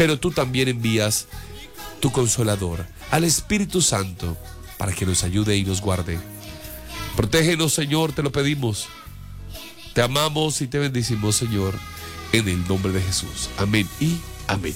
pero tú también envías tu Consolador, al Espíritu Santo, para que nos ayude y nos guarde. Protégenos, Señor, te lo pedimos. Te amamos y te bendecimos, Señor, en el nombre de Jesús. Amén y amén.